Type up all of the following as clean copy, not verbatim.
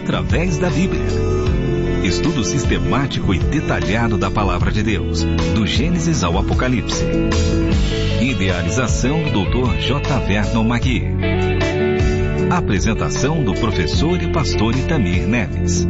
através da Bíblia. Estudo sistemático e detalhado da Palavra de Deus, do Gênesis ao Apocalipse. Idealização do Dr. J. Vernon Magui. Apresentação do professor e pastor Itamir Neves.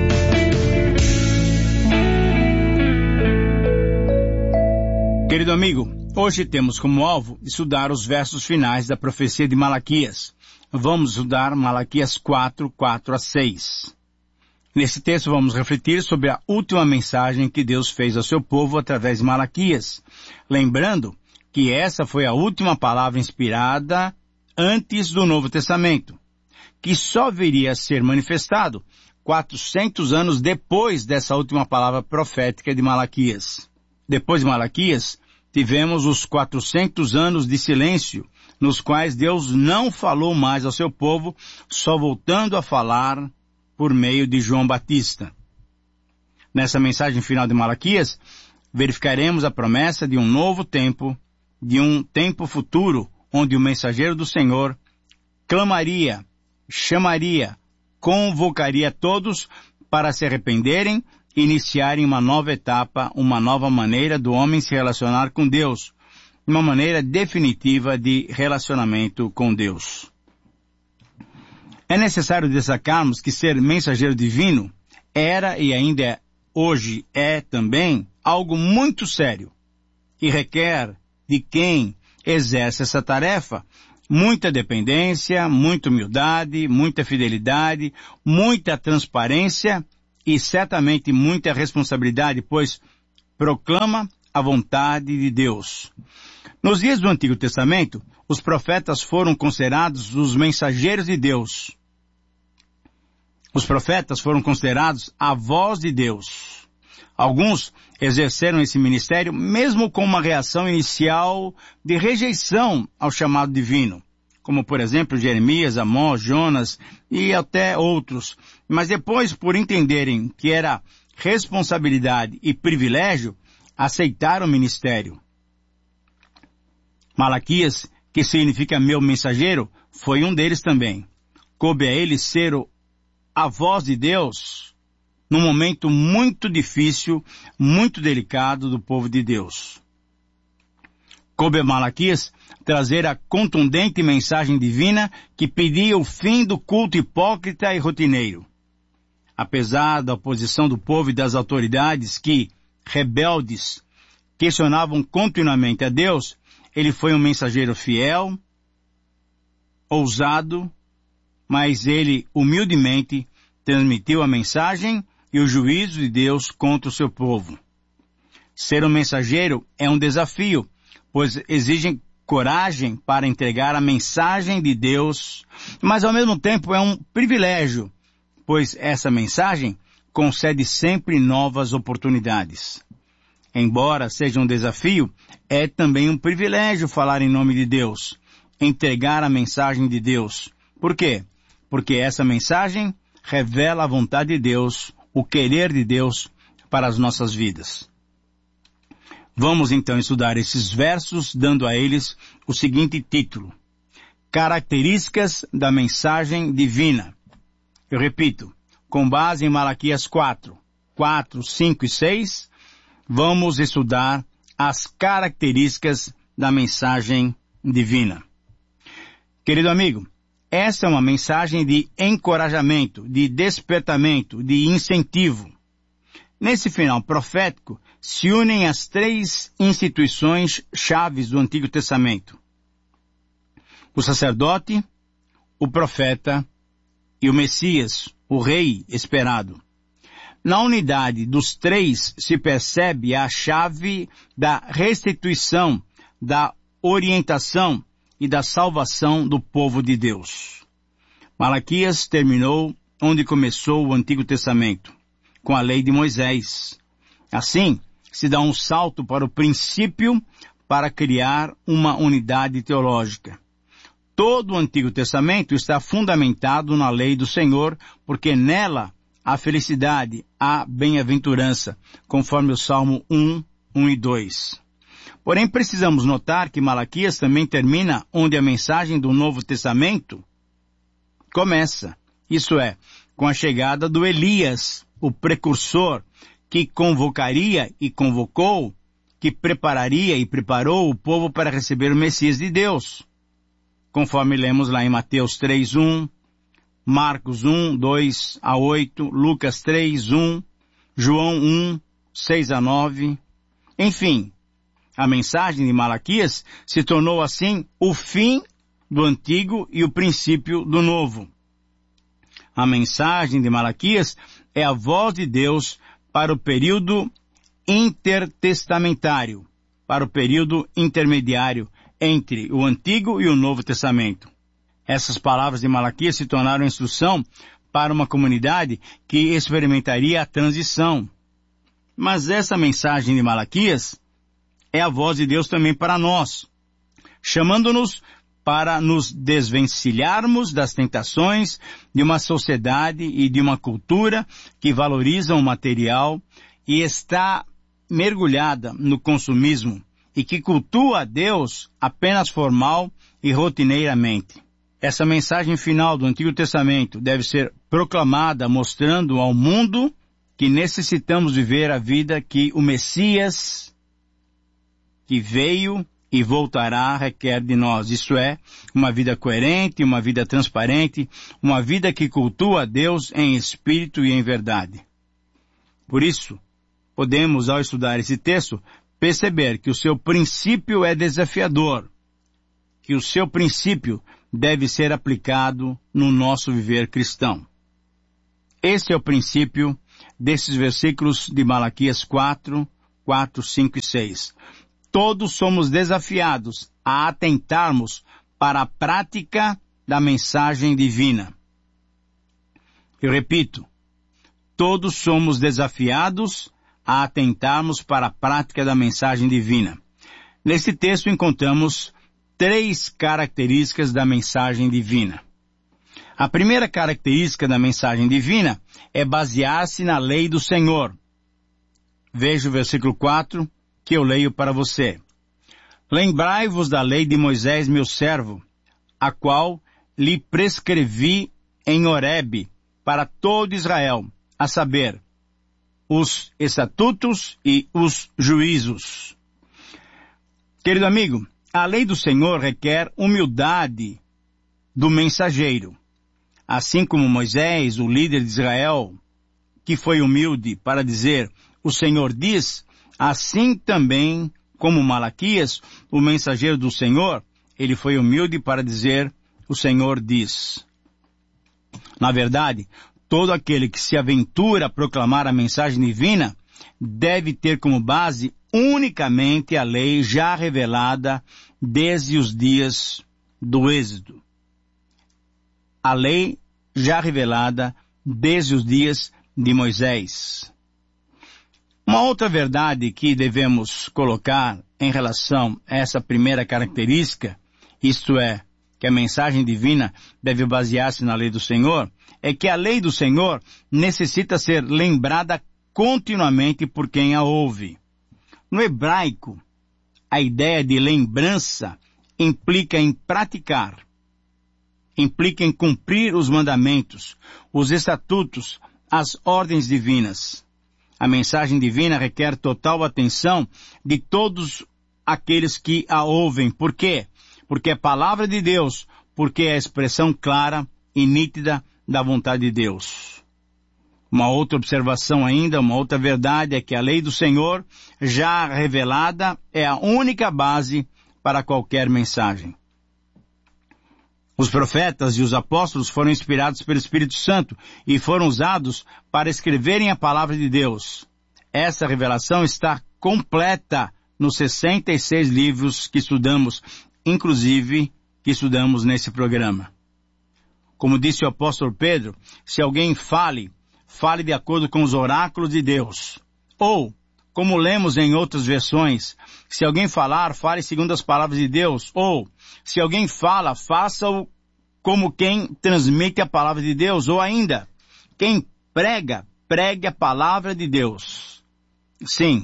Querido amigo, hoje temos como alvo estudar os versos finais da profecia de Malaquias. Vamos estudar Malaquias 4, 4 a 6. Nesse texto vamos refletir sobre a última mensagem que Deus fez ao seu povo através de Malaquias. Lembrando que essa foi a última palavra inspirada antes do Novo Testamento, que só viria a ser manifestado 400 anos depois dessa última palavra profética de Malaquias. Depois de Malaquias, tivemos os 400 anos de silêncio, nos quais Deus não falou mais ao seu povo, só voltando a falar por meio de João Batista. Nessa mensagem final de Malaquias, verificaremos a promessa de um novo tempo, de um tempo futuro, onde o mensageiro do Senhor clamaria, chamaria, convocaria todos para se arrependerem, iniciarem uma nova etapa, uma nova maneira do homem se relacionar com Deus, uma maneira definitiva de relacionamento com Deus. É necessário destacarmos que ser mensageiro divino era e ainda hoje é também algo muito sério e requer de quem exerce essa tarefa muita dependência, muita humildade, muita fidelidade, muita transparência e certamente muita responsabilidade, pois proclama a vontade de Deus. Nos dias do Antigo Testamento, os profetas foram considerados os mensageiros de Deus. Os profetas foram considerados a voz de Deus. Alguns exerceram esse ministério mesmo com uma reação inicial de rejeição ao chamado divino, como por exemplo Jeremias, Amós, Jonas e até outros. Mas depois, por entenderem que era responsabilidade e privilégio, aceitaram o ministério. Malaquias, que significa meu mensageiro, foi um deles também. Coube a ele ser a voz de Deus num momento muito difícil, muito delicado do povo de Deus. Coube a Malaquias trazer a contundente mensagem divina que pedia o fim do culto hipócrita e rotineiro. Apesar da oposição do povo e das autoridades que, rebeldes, questionavam continuamente a Deus, ele foi um mensageiro fiel, ousado, mas ele humildemente transmitiu a mensagem e o juízo de Deus contra o seu povo. Ser um mensageiro é um desafio, pois exigem coragem para entregar a mensagem de Deus, mas ao mesmo tempo é um privilégio, pois essa mensagem concede sempre novas oportunidades. Embora seja um desafio, é também um privilégio falar em nome de Deus, entregar a mensagem de Deus. Por quê? Porque essa mensagem revela a vontade de Deus, o querer de Deus para as nossas vidas. Vamos então estudar esses versos, dando a eles o seguinte título: Características da mensagem divina. Eu repito, com base em Malaquias 4, 5 e 6, vamos estudar as características da mensagem divina. Querido amigo, essa é uma mensagem de encorajamento, de despertamento, de incentivo. Nesse final profético, se unem as três instituições chaves do Antigo Testamento: o sacerdote, o profeta e o Messias, o rei esperado. Na unidade dos três se percebe a chave da restituição, da orientação e da salvação do povo de Deus. Malaquias terminou onde começou o Antigo Testamento, com a lei de Moisés. Assim, se dá um salto para o princípio para criar uma unidade teológica. Todo o Antigo Testamento está fundamentado na lei do Senhor, porque nela há felicidade, há bem-aventurança, conforme o Salmo 1, 1 e 2. Porém, precisamos notar que Malaquias também termina onde a mensagem do Novo Testamento começa. Isso é, com a chegada do Elias, o precursor, que convocaria e convocou, que prepararia e preparou o povo para receber o Messias de Deus, conforme lemos lá em Mateus 3:1, Marcos 1:2-8, Lucas 3:1, João 1:6-9, enfim, a mensagem de Malaquias se tornou assim o fim do Antigo e o princípio do Novo. A mensagem de Malaquias é a voz de Deus para o período intertestamentário, para o período intermediário entre o Antigo e o Novo Testamento. Essas palavras de Malaquias se tornaram instrução para uma comunidade que experimentaria a transição. Mas essa mensagem de Malaquias é a voz de Deus também para nós, chamando-nos para nos desvencilharmos das tentações de uma sociedade e de uma cultura que valorizam o material e está mergulhada no consumismo e que cultua a Deus apenas formal e rotineiramente. Essa mensagem final do Antigo Testamento deve ser proclamada mostrando ao mundo que necessitamos viver a vida que o Messias, que veio e voltará, requer de nós. Isso é, uma vida coerente, uma vida transparente, uma vida que cultua a Deus em espírito e em verdade. Por isso, podemos, ao estudar esse texto, perceber que o seu princípio é desafiador, que o seu princípio deve ser aplicado no nosso viver cristão. Esse é o princípio desses versículos de Malaquias 4, 5 e 6. Todos somos desafiados a atentarmos para a prática da mensagem divina. Eu repito, todos somos desafiados a atentarmos para a prática da mensagem divina. Nesse texto encontramos 3 características da mensagem divina. A primeira característica da mensagem divina é basear-se na lei do Senhor. Veja o versículo 4, que eu leio para você. Lembrai-vos da lei de Moisés, meu servo, a qual lhe prescrevi em Horebe para todo Israel, a saber, os estatutos e os juízos. Querido amigo, a lei do Senhor requer humildade do mensageiro. Assim como Moisés, o líder de Israel, que foi humilde para dizer, o Senhor diz, assim também como Malaquias, o mensageiro do Senhor, ele foi humilde para dizer, o Senhor diz. Na verdade, todo aquele que se aventura a proclamar a mensagem divina deve ter como base unicamente a lei já revelada desde os dias do Êxodo. A lei já revelada desde os dias de Moisés. Uma outra verdade que devemos colocar em relação a essa primeira característica, isto é, que a mensagem divina deve basear-se na lei do Senhor, é que a lei do Senhor necessita ser lembrada continuamente por quem a ouve. No hebraico, a ideia de lembrança implica em praticar, implica em cumprir os mandamentos, os estatutos, as ordens divinas. A mensagem divina requer total atenção de todos aqueles que a ouvem. Por quê? Porque é a palavra de Deus, porque é a expressão clara e nítida da vontade de Deus. Uma outra observação ainda, uma outra verdade é que a lei do Senhor, já revelada, é a única base para qualquer mensagem. Os profetas e os apóstolos foram inspirados pelo Espírito Santo e foram usados para escreverem a palavra de Deus. Essa revelação está completa nos 66 livros que estudamos, inclusive que estudamos nesse programa. Como disse o apóstolo Pedro, se alguém fale de acordo com os oráculos de Deus. Ou, como lemos em outras versões, se alguém falar, fale segundo as palavras de Deus. Ou, se alguém fala, faça-o como quem transmite a palavra de Deus. Ou ainda, quem prega, pregue a palavra de Deus. Sim,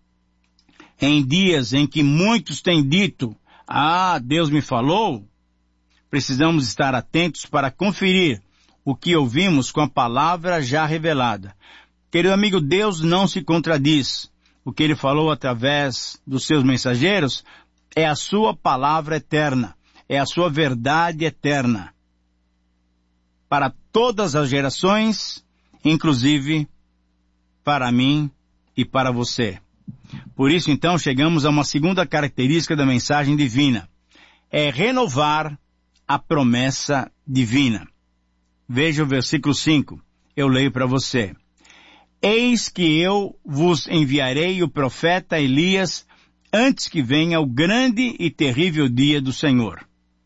em dias em que muitos têm dito, Deus me falou, precisamos estar atentos para conferir o que ouvimos com a palavra já revelada. Querido amigo, Deus não se contradiz. O que Ele falou através dos seus mensageiros é a sua palavra eterna, é a sua verdade eterna. Para todas as gerações, inclusive para mim e para você. Por isso, então, chegamos a uma segunda característica da mensagem divina. É renovar a promessa divina. Veja o versículo 5. Eu leio para você. Eis que eu vos enviarei o profeta Elias antes que venha o grande e terrível dia do Senhor.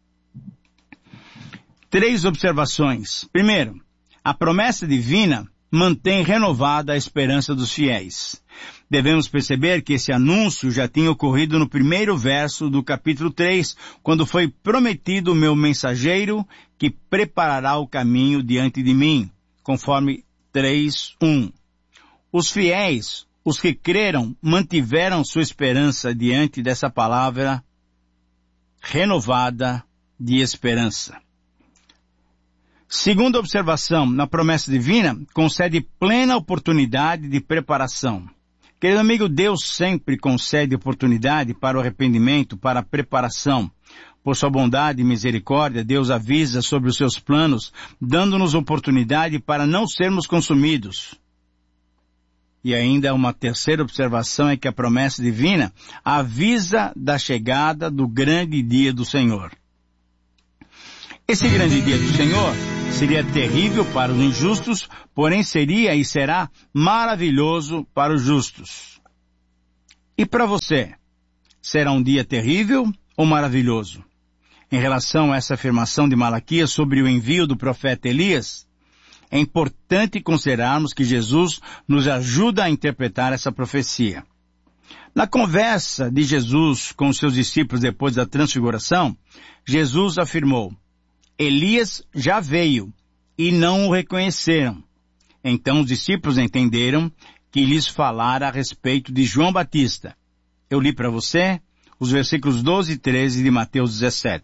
3 observações. Primeiro, a promessa divina mantém renovada a esperança dos fiéis. Devemos perceber que esse anúncio já tinha ocorrido no primeiro verso do capítulo 3, quando foi prometido o meu mensageiro que preparará o caminho diante de mim, conforme 3:1. Os fiéis, os que creram, mantiveram sua esperança diante dessa palavra renovada de esperança. Segunda observação, na promessa divina, concede plena oportunidade de preparação. Querido amigo, Deus sempre concede oportunidade para o arrependimento, para a preparação. Por sua bondade e misericórdia, Deus avisa sobre os seus planos, dando-nos oportunidade para não sermos consumidos. E ainda uma terceira observação é que a promessa divina avisa da chegada do grande dia do Senhor. Esse grande dia do Senhor seria terrível para os injustos, porém seria e será maravilhoso para os justos. E para você, será um dia terrível ou maravilhoso? Em relação a essa afirmação de Malaquias sobre o envio do profeta Elias, é importante considerarmos que Jesus nos ajuda a interpretar essa profecia. Na conversa de Jesus com os seus discípulos depois da transfiguração, Jesus afirmou: Elias já veio e não o reconheceram. Então os discípulos entenderam que lhes falara a respeito de João Batista. Eu li para você os versículos 12 e 13 de Mateus 17.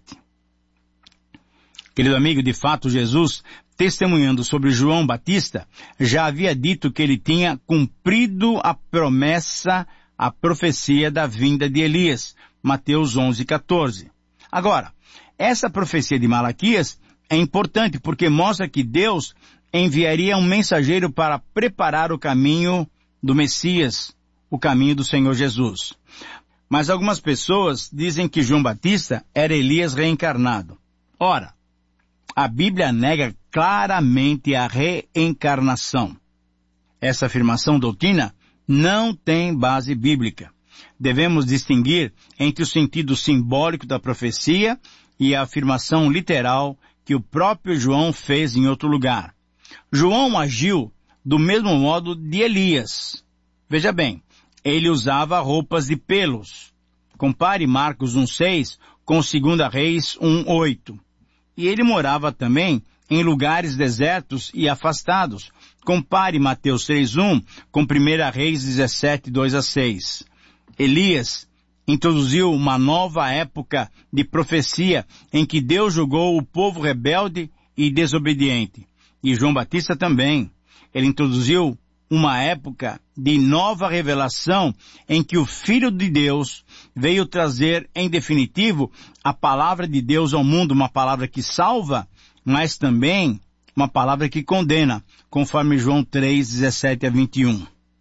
Querido amigo, de fato Jesus, testemunhando sobre João Batista, já havia dito que ele tinha cumprido a promessa, a profecia da vinda de Elias. Mateus 11:14. Agora, essa profecia de Malaquias é importante porque mostra que Deus enviaria um mensageiro para preparar o caminho do Messias, o caminho do Senhor Jesus. Mas algumas pessoas dizem que João Batista era Elias reencarnado. Ora, a Bíblia nega claramente a reencarnação. Essa afirmação doutrina não tem base bíblica. Devemos distinguir entre o sentido simbólico da profecia e a afirmação literal que o próprio João fez em outro lugar. João agiu do mesmo modo de Elias. Veja bem, ele usava roupas de pelos. Compare Marcos 1:6 com 2 Reis 1:8. E ele morava também em lugares desertos e afastados. Compare Mateus 3:1 com 1 Reis 17:2-6. Elias introduziu uma nova época de profecia em que Deus julgou o povo rebelde e desobediente. E João Batista também. Ele introduziu uma época de nova revelação em que o Filho de Deus veio trazer, em definitivo, a palavra de Deus ao mundo, uma palavra que salva, mas também uma palavra que condena, conforme João 3:17-21.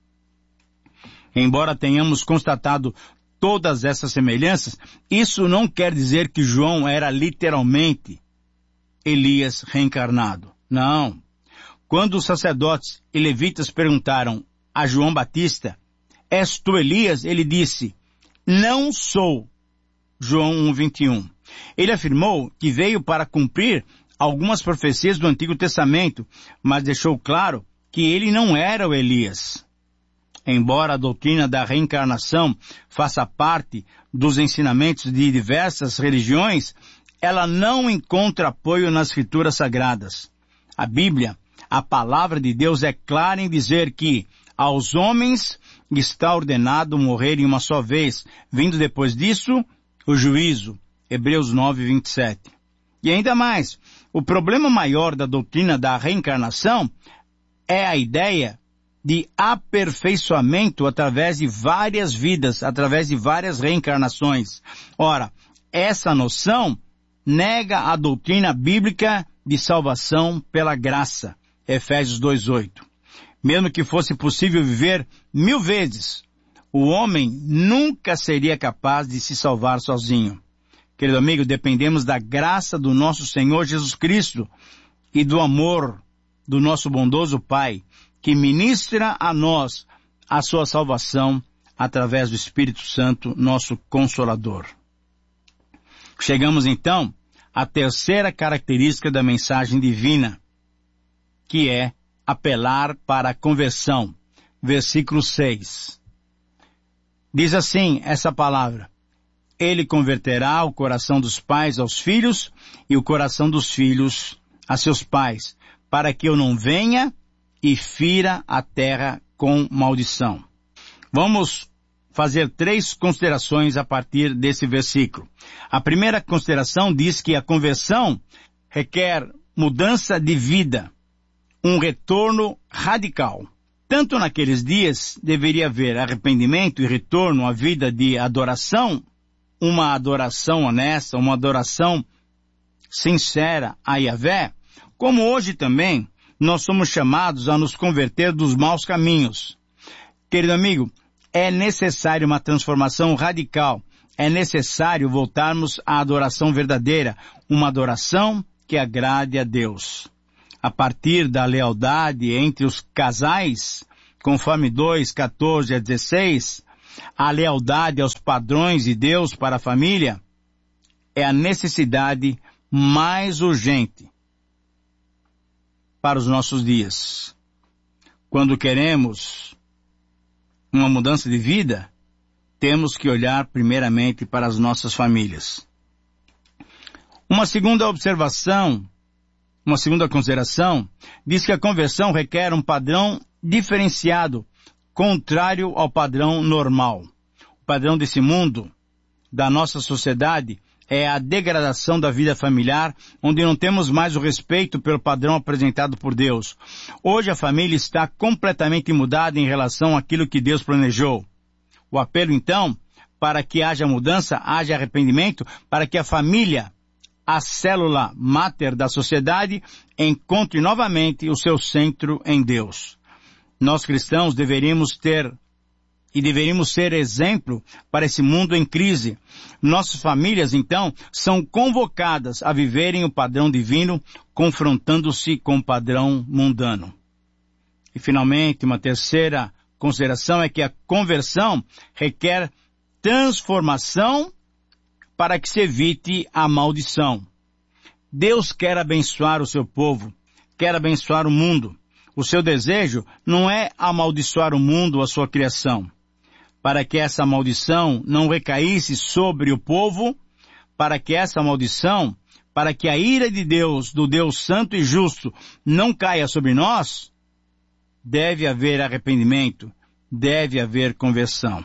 Embora tenhamos constatado todas essas semelhanças, isso não quer dizer que João era literalmente Elias reencarnado. Não. Quando os sacerdotes e levitas perguntaram a João Batista, és tu Elias? Ele disse, não sou. João 1:21. Ele afirmou que veio para cumprir algumas profecias do Antigo Testamento, mas deixou claro que ele não era o Elias. Embora a doutrina da reencarnação faça parte dos ensinamentos de diversas religiões, ela não encontra apoio nas Escrituras Sagradas. A Bíblia, a palavra de Deus, é clara em dizer que aos homens está ordenado morrer em uma só vez, vindo depois disso o juízo. Hebreus 9:27. E ainda mais, O problema maior da doutrina da reencarnação é a ideia de aperfeiçoamento através de várias vidas, através de várias reencarnações. Ora, essa noção nega a doutrina bíblica de salvação pela graça. Efésios 2:8. Mesmo que fosse possível viver 1000 vezes, o homem nunca seria capaz de se salvar sozinho. Querido amigo, dependemos da graça do nosso Senhor Jesus Cristo e do amor do nosso bondoso Pai, que ministra a nós a sua salvação através do Espírito Santo, nosso Consolador. Chegamos então à terceira característica da mensagem divina, que é apelar para a conversão. Versículo 6. Diz assim essa palavra: Ele converterá o coração dos pais aos filhos e o coração dos filhos a seus pais, para que eu não venha e fira a terra com maldição. Vamos fazer 3 considerações a partir desse versículo. A primeira consideração diz que a conversão requer mudança de vida, um retorno radical. Tanto naqueles dias deveria haver arrependimento e retorno à vida de adoração, uma adoração honesta, uma adoração sincera a Yahvé, como hoje também nós somos chamados a nos converter dos maus caminhos. Querido amigo, é necessário uma transformação radical, é necessário voltarmos à adoração verdadeira, uma adoração que agrade a Deus. A partir da lealdade entre os casais, conforme 2:14-16, a lealdade aos padrões de Deus para a família é a necessidade mais urgente para os nossos dias. Quando queremos uma mudança de vida, temos que olhar primeiramente para as nossas famílias. Uma segunda consideração, diz que a conversão requer um padrão diferenciado, contrário ao padrão normal. O padrão desse mundo, da nossa sociedade, é a degradação da vida familiar, onde não temos mais o respeito pelo padrão apresentado por Deus. Hoje a família está completamente mudada em relação àquilo que Deus planejou. O apelo, então, para que haja mudança, haja arrependimento, para que a família, a célula máter da sociedade, encontre novamente o seu centro em Deus. Nós cristãos deveríamos ser exemplo para esse mundo em crise. Nossas famílias, então, são convocadas a viverem o padrão divino, confrontando-se com o padrão mundano. E, finalmente, uma terceira consideração é que a conversão requer transformação para que se evite a maldição. Deus quer abençoar o seu povo, quer abençoar o mundo. O seu desejo não é amaldiçoar o mundo ou a sua criação. Para que essa maldição não recaísse sobre o povo, para que a ira de Deus, do Deus santo e justo, não caia sobre nós, deve haver arrependimento, deve haver conversão.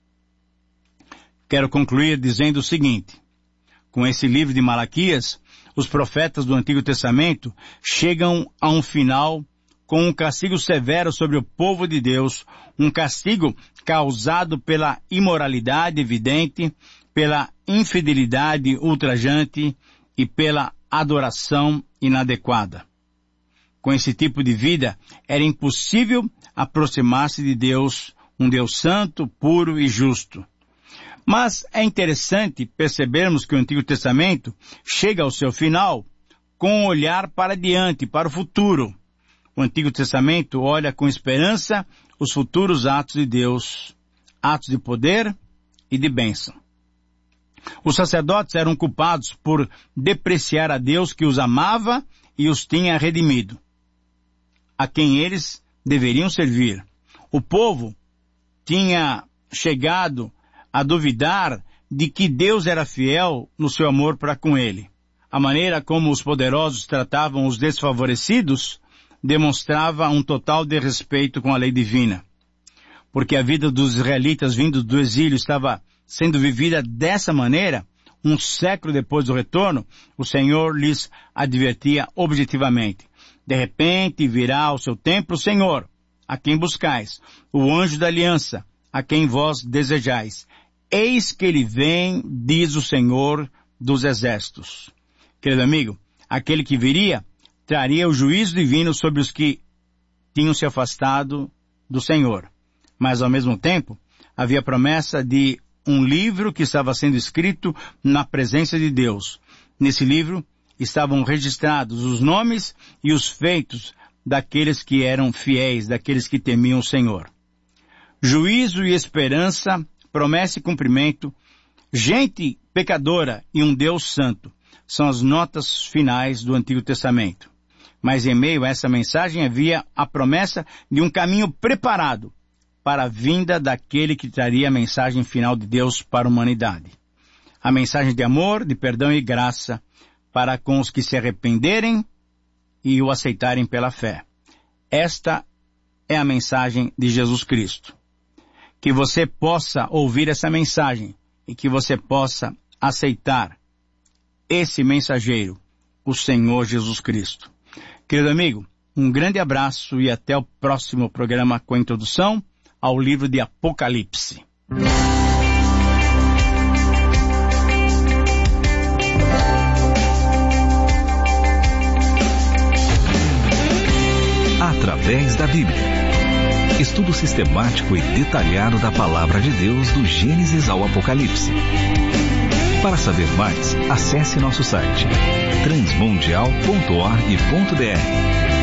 Quero concluir dizendo o seguinte: com esse livro de Malaquias, os profetas do Antigo Testamento chegam a um final com um castigo severo sobre o povo de Deus, um castigo causado pela imoralidade evidente, pela infidelidade ultrajante e pela adoração inadequada. Com esse tipo de vida, era impossível aproximar-se de Deus, um Deus santo, puro e justo. Mas é interessante percebermos que o Antigo Testamento chega ao seu final com um olhar para diante, para o futuro. O Antigo Testamento olha com esperança os futuros atos de Deus, atos de poder e de bênção. Os sacerdotes eram culpados por depreciar a Deus que os amava e os tinha redimido, a quem eles deveriam servir. O povo tinha chegado a duvidar de que Deus era fiel no seu amor para com ele. A maneira como os poderosos tratavam os desfavorecidos demonstrava um total desrespeito com a lei divina. Porque a vida dos israelitas vindo do exílio estava sendo vivida dessa maneira, um século depois do retorno, o Senhor lhes advertia objetivamente: de repente virá ao seu templo o Senhor, a quem buscais, o anjo da aliança, a quem vós desejais. Eis que ele vem, diz o Senhor dos exércitos. Querido amigo, aquele que viria traria o juízo divino sobre os que tinham se afastado do Senhor. Mas, ao mesmo tempo, havia promessa de um livro que estava sendo escrito na presença de Deus. Nesse livro estavam registrados os nomes e os feitos daqueles que eram fiéis, daqueles que temiam o Senhor. Juízo e esperança, promessa e cumprimento, gente pecadora e um Deus santo são as notas finais do Antigo Testamento. Mas em meio a essa mensagem havia a promessa de um caminho preparado para a vinda daquele que traria a mensagem final de Deus para a humanidade. A mensagem de amor, de perdão e graça para com os que se arrependerem e o aceitarem pela fé. Esta é a mensagem de Jesus Cristo. Que você possa ouvir essa mensagem e que você possa aceitar esse mensageiro, o Senhor Jesus Cristo. Querido amigo, um grande abraço e até o próximo programa com a introdução ao livro de Apocalipse. Através da Bíblia. Estudo sistemático e detalhado da Palavra de Deus do Gênesis ao Apocalipse. Para saber mais, acesse nosso site transmundial.org.br.